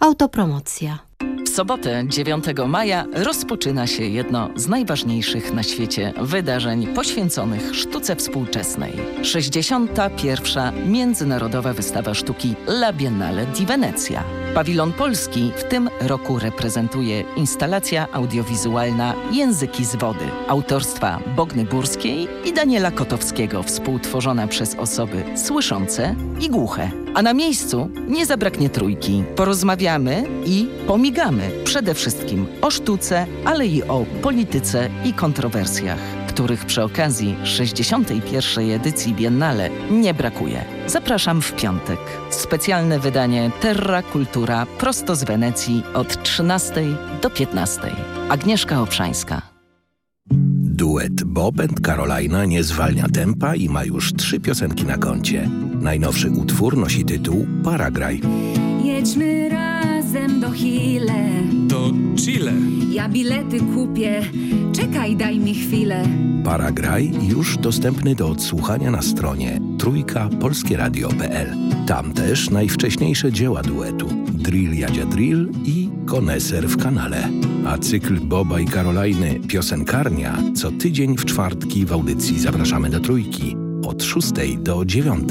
Autopromocja. W sobotę 9 maja rozpoczyna się jedno z najważniejszych na świecie wydarzeń poświęconych sztuce współczesnej. 61. Międzynarodowa Wystawa Sztuki La Biennale di Venezia. Pawilon polski w tym roku reprezentuje instalacja audiowizualna Języki z wody autorstwa Bogny Burskiej i Daniela Kotowskiego, współtworzona przez osoby słyszące i głuche. A na miejscu nie zabraknie trójki. Porozmawiamy i pomigamy przede wszystkim o sztuce, ale i o polityce i kontrowersjach, których przy okazji 61. edycji Biennale nie brakuje. Zapraszam w piątek. Specjalne wydanie Terra Cultura prosto z Wenecji od 13 do 15. Agnieszka Obszańska. Duet Bob and Carolina nie zwalnia tempa i ma już 3 piosenki na koncie. Najnowszy utwór nosi tytuł Paragraj. Jedźmy razem do Chile. Do Chile. Ja bilety kupię. Czekaj, daj mi chwilę. Paragraj już dostępny do odsłuchania na stronie trójkapolskieradio.pl. Tam też najwcześniejsze dzieła duetu Drill Jadzia Drill i Koneser w kanale. A cykl Boba i Karoliny Piosenkarnia co tydzień w czwartki w audycji Zapraszamy do Trójki od 6 do 9.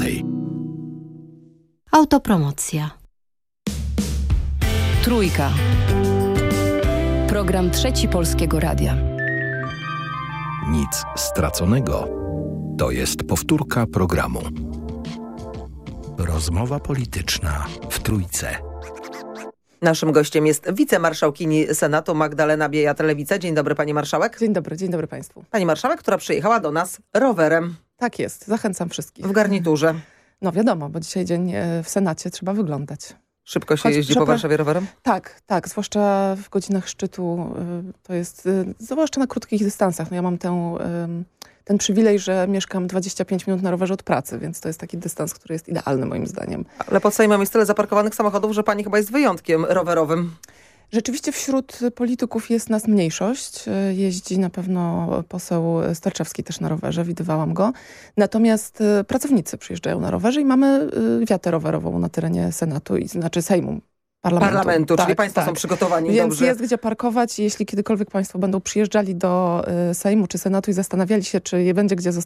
Autopromocja. Trójka. Program Trzeci Polskiego Radia. Nic straconego. To jest powtórka programu. Rozmowa polityczna w Trójce. Naszym gościem jest wicemarszałkini Senatu Magdalena Biejat-Lewica. Dzień dobry, pani marszałek. Dzień dobry państwu. Pani marszałek, która przyjechała do nas rowerem. Tak jest, zachęcam wszystkich. W garniturze. No wiadomo, bo dzisiaj dzień w Senacie, trzeba wyglądać. Szybko się jeździ po Warszawie rowerem? Tak, zwłaszcza w godzinach szczytu. To jest, zwłaszcza na krótkich dystansach. No ja mam ten przywilej, że mieszkam 25 minut na rowerze od pracy, więc to jest taki dystans, który jest idealny moim zdaniem. Ale pod Sejmem jest tyle zaparkowanych samochodów, że pani chyba jest wyjątkiem rowerowym. Rzeczywiście wśród polityków jest nas mniejszość. Jeździ na pewno poseł Sterczewski też na rowerze, widywałam go. Natomiast pracownicy przyjeżdżają na rowerze i mamy wiatę rowerową na terenie Senatu, znaczy Sejmu. Parlamentu, czyli państwo są przygotowani Więc dobrze. jest gdzie parkować i jeśli kiedykolwiek państwo będą przyjeżdżali do Sejmu czy Senatu i zastanawiali się, czy będzie gdzie